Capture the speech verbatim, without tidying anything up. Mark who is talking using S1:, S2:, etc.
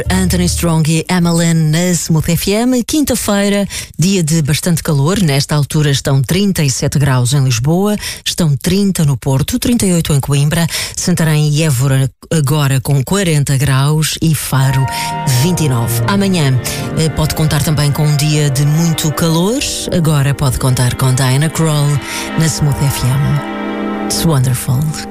S1: Anthony Strong e Emmeline na Smooth F M. Quinta-feira, dia de bastante calor. Nesta altura estão trinta e sete graus em Lisboa, estão trinta no Porto, trinta e oito em Coimbra, Santarém e Évora agora com quarenta graus e Faro vinte e nove. Amanhã eh, pode contar também com um dia de muito calor. Agora pode contar com Diana Krall na Smooth F M. It's wonderful.